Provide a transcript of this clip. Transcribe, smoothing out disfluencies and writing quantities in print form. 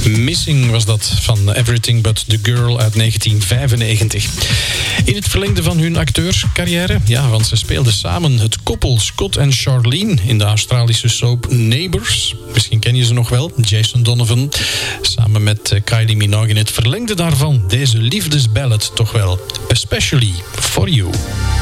Missing was dat van Everything But The Girl uit 1995. In het verlengde van hun acteurscarrière, ja, want ze speelden samen het koppel Scott en Charlene in de Australische soap Neighbours. Misschien ken je ze nog wel, Jason Donovan. Samen met Kylie Minogue in het verlengde daarvan deze liefdesballad toch wel. Especially For You.